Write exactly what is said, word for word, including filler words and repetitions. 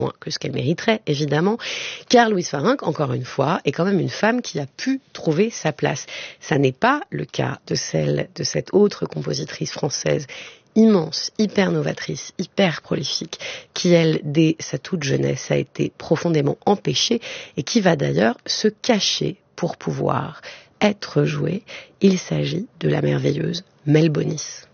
moins que ce qu'elle mériterait, évidemment, car Louise Farinck, encore une fois, est quand même une femme qui a pu trouver sa place. Ça n'est pas le cas de celle de cette autre compositrice française immense, hyper novatrice, hyper prolifique, qui, elle, dès sa toute jeunesse, a été profondément empêchée et qui va d'ailleurs se cacher pour pouvoir être jouée. Il s'agit de la merveilleuse Mel Bonis.